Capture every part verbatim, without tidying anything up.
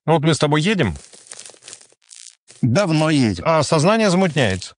Ну вот мы с тобой едем. Давно едем. А сознание замутняется.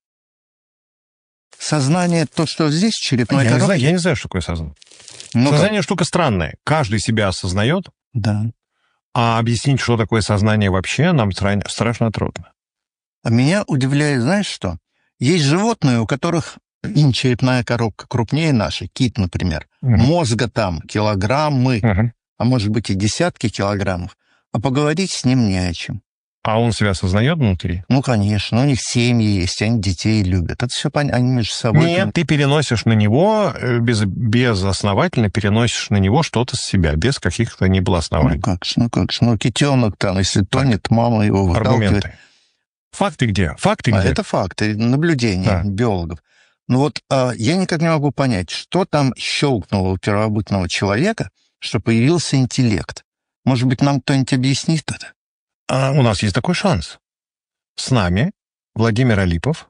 Сознание, то, что здесь, черепной я коробке? Не знаю, я не знаю, что такое сознание. Ну сознание штука странная. Каждый себя осознает. Да. А объяснить, что такое сознание вообще, нам страшно трудно. А меня удивляет, знаешь что? Есть животные, у которых черепная коробка крупнее нашей, кит, например. Угу. Мозга там килограммы, угу. а может быть и десятки килограммов. А поговорить с ним не о чем. А он себя осознает внутри? Ну, конечно. У них семьи есть, они детей любят. Это все понятно, они между собой... Нет, ты переносишь на него, без, безосновательно переносишь на него что-то с себя, без каких-то ни было оснований. Ну как ж, ну как ж. Ну, китенок там, если тонет, мама его выталкивает. Аргументы. Факты где? Факты а где? Это факты, наблюдения да. биологов. Ну вот а, я никак не могу понять, что там щелкнуло у первобытного человека, что появился интеллект. Может быть, нам кто-нибудь объяснит это? А у нас есть такой шанс. С нами Владимир Алипов,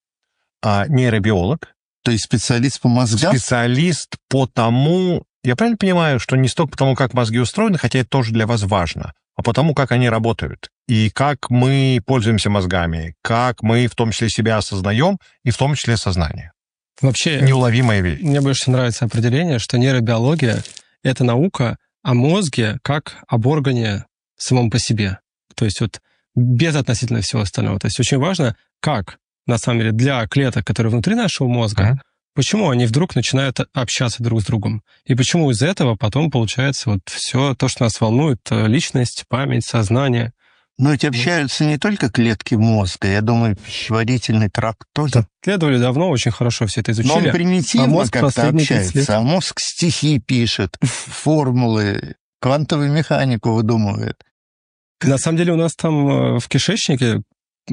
а, нейробиолог. То есть специалист по мозгам? Специалист по тому... Я правильно понимаю, что не столько по тому, как мозги устроены, хотя это тоже для вас важно, а по тому, как они работают, и как мы пользуемся мозгами, как мы в том числе себя осознаем, и в том числе сознание. Вообще, неуловимая вещь. Мне больше нравится определение, что нейробиология — это наука о мозге как об органе самом по себе. То есть вот без относительно всего остального. То есть очень важно, как, на самом деле, для клеток, которые внутри нашего мозга, uh-huh. почему они вдруг начинают общаться друг с другом. И почему из этого потом получается вот все то, что нас волнует, личность, память, сознание. Но ведь общаются не только клетки мозга, я думаю, пищеварительный тракт тоже. Исследовали давно, очень хорошо все это изучили. Но он примитивно а мозг как-то общается, а мозг стихи пишет, формулы, квантовую механику выдумывает. На самом деле у нас там в кишечнике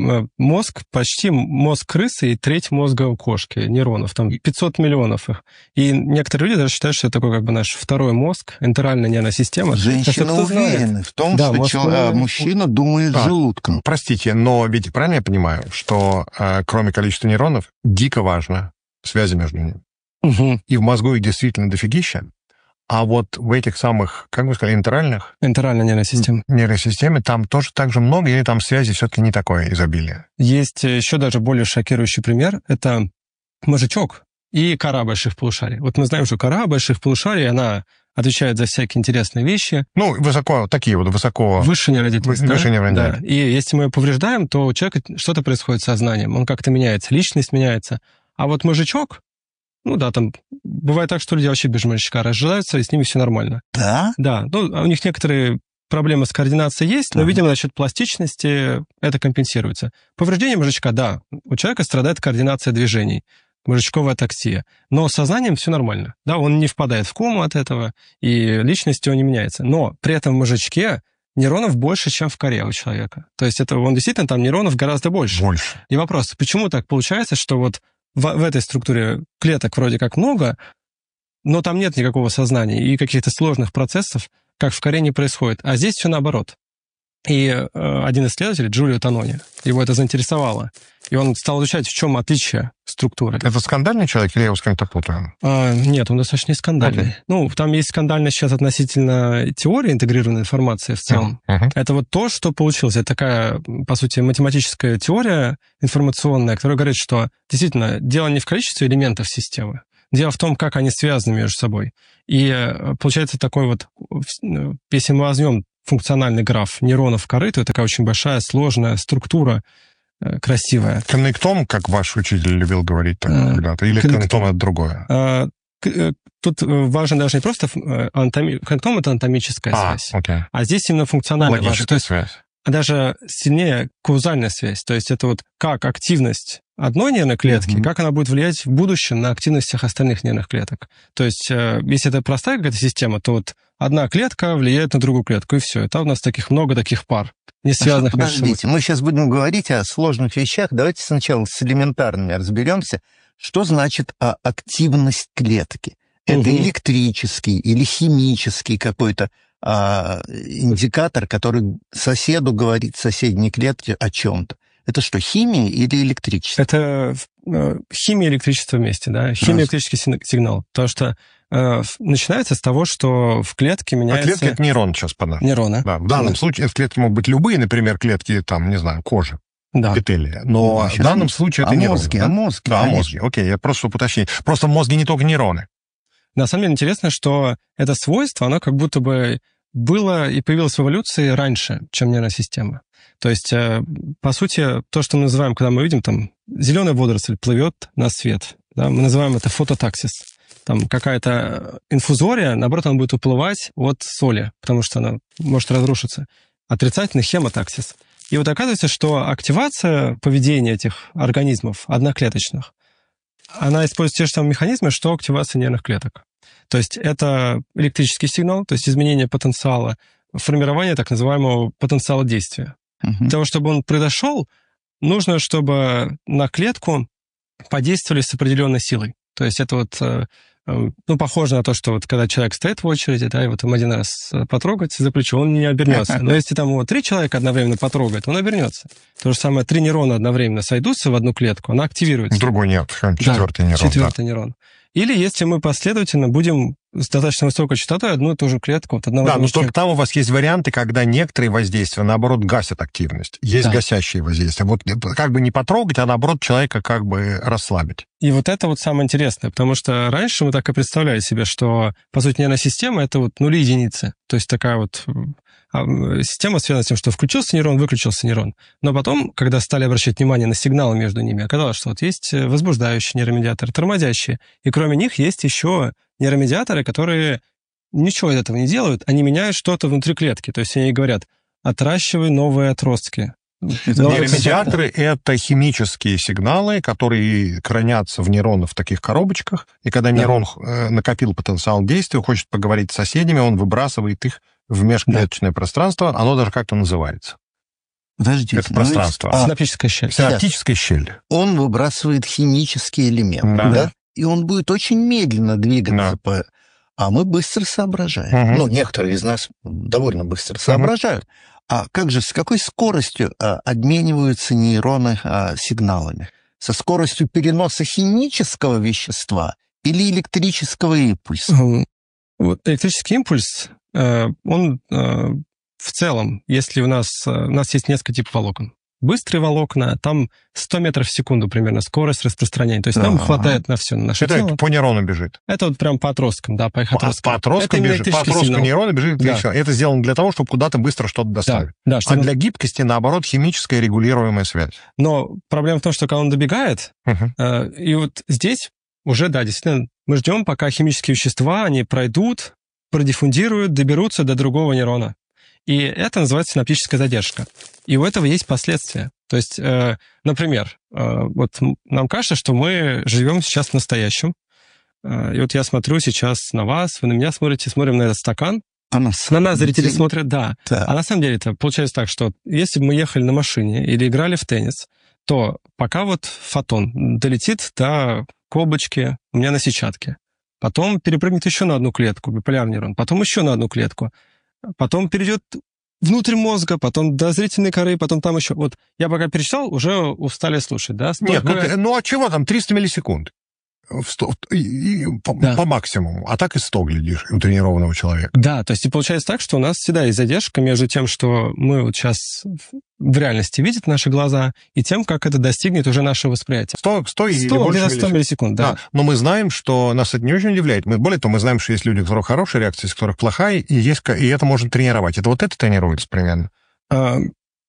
мозг, почти мозг крысы и треть мозга у кошки, нейронов, там пятьсот миллионов их. И некоторые люди даже считают, что это такой как бы наш второй мозг, энтеральная нервная система. Женщины уверены в том, да, что мозг... человек, мужчина думает а, желудком. Простите, но ведь правильно я понимаю, что э, кроме количества нейронов, дико важно связи между ними. Угу. И в мозгу их действительно дофигища. А вот в этих самых, как вы сказали, интеральных... Интеральная нервная система. Нейросистеме там тоже так же много, или там связи все-таки не такое изобилие? Есть еще даже более шокирующий пример. Это мозжечок и кора больших полушарий. Вот мы знаем, что кора больших полушарий, она отвечает за всякие интересные вещи. Ну, высоко, такие вот, высоко... Высшая нейронная деятельность, Выше да? нейронная да. И если мы ее повреждаем, то у человека что-то происходит с сознанием. Он как-то меняется, личность меняется. А вот мозжечок... Ну да, там бывает так, что люди вообще без мозжечка рождаются, и с ними все нормально. Да? Да. Ну, у них некоторые проблемы с координацией есть, но, видимо, за счет пластичности это компенсируется. Повреждение мозжечка, да. У человека страдает координация движений, мозжечковая атаксия. Но с сознанием все нормально. Да, он не впадает в кому от этого, и личность его не меняется. Но при этом в мозжечке нейронов больше, чем в коре у человека. То есть это он действительно, там нейронов гораздо больше. Больше. И вопрос, почему так получается, что вот В, в этой структуре клеток вроде как много, но там нет никакого сознания и каких-то сложных процессов, как в коре, не происходит. А здесь все наоборот. И э, один исследователь, Джулио Тонони, его это заинтересовало. И он стал изучать, в чем отличие структуры. Это скандальный человек или я его с кем-то путаю? А, нет, он достаточно не скандальный. Okay. Ну, там есть скандальность сейчас относительно теории интегрированной информации в целом. Uh-huh. Это вот то, что получилось. Это такая, по сути, математическая теория информационная, которая говорит, что действительно дело не в количестве элементов системы. Дело в том, как они связаны между собой. И получается такой вот, если мы возьмем функциональный граф нейронов коры, то это такая очень большая, сложная структура, красивая. Коннектом, как ваш учитель любил говорить так а, когда-то, или коннектом, коннектом это другое? А, тут важно даже не просто анатоми... коннектом — это анатомическая а, связь, okay. а здесь именно функциональная логическая связь. Даже сильнее каузальная связь. То есть это вот как активность одной нервной клетки, mm-hmm. как она будет влиять в будущем на активность всех остальных нервных клеток. То есть если это простая какая-то система, то вот одна клетка влияет на другую клетку, и все. Это у нас таких много таких пар, не связанных между собой. Подождите, мы сейчас будем говорить о сложных вещах. Давайте сначала с элементарными разберемся. Что значит активность клетки? Это угу. электрический или химический какой-то а, индикатор, который соседу говорит, соседней клетке о чем-то. Это что, химия или электричество? Это химия и электричество вместе, да. Химия и электрический сигнал. Потому что э, начинается с того, что в клетке меняется... А клетки — это нейрон сейчас, понятно. Нейроны. Да, в данном да. случае клетки могут быть любые, например, клетки, там, не знаю, кожи. Да. Эпителия. Но ну, в данном случае а это нейроны. Мозги, да? А мозги, Да, конечно. мозги. Окей, я просто чтобы уточнить. Просто в мозге не только нейроны. На самом деле интересно, что это свойство, оно как будто бы было и появилось в эволюции раньше, чем нервная система. То есть, по сути, то, что мы называем, когда мы видим, там, зеленая водоросль плывет на свет, да, мы называем это фототаксис. Там какая-то инфузория, наоборот, она будет уплывать от соли, потому что она может разрушиться. Отрицательный хемотаксис. И вот оказывается, что активация поведения этих организмов одноклеточных, она использует те же самые механизмы, что активация нервных клеток. То есть это электрический сигнал, то есть изменение потенциала, формирование так называемого потенциала действия. Uh-huh. Для того, чтобы он произошел, нужно, чтобы на клетку подействовали с определенной силой. То есть это вот, ну, похоже на то, что вот когда человек стоит в очереди, да, и вот им один раз потрогать за плечо, он не обернется. Но если там его три человека одновременно потрогает, он обернется. То же самое, три нейрона одновременно сойдутся в одну клетку, она активируется. Другой нет, четвертый да, нейрон. Четвертый да. нейрон. Или если мы последовательно будем с достаточно высокой частотой одну и ту же клетку от одного... Да, но только там у вас есть варианты, когда некоторые воздействия, наоборот, гасят активность. Есть да. гасящие воздействия. Вот как бы не потрогать, а наоборот человека как бы расслабить. И вот это вот самое интересное, потому что раньше мы так и представляли себе, что, по сути, нервная система — это вот нули единицы. То есть такая вот система связана с тем, что включился нейрон, выключился нейрон. Но потом, когда стали обращать внимание на сигналы между ними, оказалось, что вот есть возбуждающие нейромедиаторы, тормозящие. И кроме них есть еще нейромедиаторы, которые ничего из этого не делают, они меняют что-то внутри клетки. То есть они говорят: отращивай новые отростки. Нейромедиаторы — это химические сигналы, которые хранятся в нейронах в таких коробочках, и когда нейрон да. накопил потенциал действия, хочет поговорить с соседями, он выбрасывает их в межклеточное да. пространство, оно даже как-то называется. Подождите. Это пространство. А, синаптическая щель. Синаптическая щель. Он выбрасывает химический элемент, да? да? И он будет очень медленно двигаться да. по... А мы быстро соображаем. Угу. Ну, некоторые из нас довольно быстро соображают. Угу. А как же, с какой скоростью а, обмениваются нейроны а, сигналами? Со скоростью переноса химического вещества или электрического импульса? Вот электрический импульс, э, он э, в целом, если у нас, э, у нас есть несколько типов волокон. Быстрые волокна, там сто метров в секунду примерно скорость распространения. То есть нам А-а-а. хватает на все, на наше это тело. По нейрону бежит? Это вот прям по отросткам, да, по их отросткам. По, по отросткам бежит, по отросткам нейрона бежит. Да. Это сделано для того, чтобы куда-то быстро что-то доставить. Да, да, а для гибкости, наоборот, химическая регулируемая связь. Но проблема в том, что когда он добегает, uh-huh. э, и вот здесь уже, да, действительно, мы ждем, пока химические вещества, они пройдут, продиффундируют, доберутся до другого нейрона. И это называется синаптическая задержка. И у этого есть последствия. То есть, э, например, э, вот нам кажется, что мы живем сейчас в настоящем. Э, и вот я смотрю сейчас на вас, вы на меня смотрите, смотрим на этот стакан. А нас... На нас зрители смотрят, да. да. А на самом деле это получается так, что если бы мы ехали на машине или играли в теннис, то пока вот фотон долетит до колбочки у меня на сетчатке, потом перепрыгнет еще на одну клетку, биполярный нейрон, потом еще на одну клетку, потом перейдет внутрь мозга, потом до зрительной коры, потом там еще... Вот я пока перечитал, уже устали слушать, да? Нет, ну, ну а чего там, триста миллисекунд? В сто, и, и, по, да. по максимуму. А так и сто, глядишь, у тренированного человека. Да, то есть и получается так, что у нас всегда есть задержка между тем, что мы вот сейчас в реальности видим наши глаза, и тем, как это достигнет уже нашего восприятия. сто, сто или больше миллисекунд. сто миллисекунд, да. да. Но мы знаем, что нас это не очень удивляет. Мы, более того, мы знаем, что есть люди, у которых хорошая реакция, у которых плохая, и, есть, и это можно тренировать. Это вот это тренируется примерно? А,